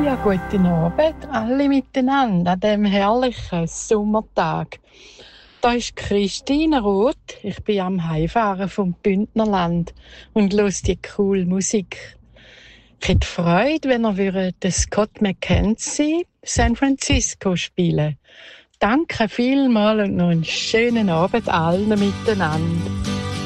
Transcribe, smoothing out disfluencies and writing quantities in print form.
Ja, guten Abend alle miteinander an diesem herrlichen Sommertag. Da ist Christine Roth. Ich bin am Heimfahren vom Bündnerland und höre die coole Musik. Ich hätte Freude, wenn ihr den Scott McKenzie San Francisco spielen. Danke vielmals und noch einen schönen Abend allen miteinander.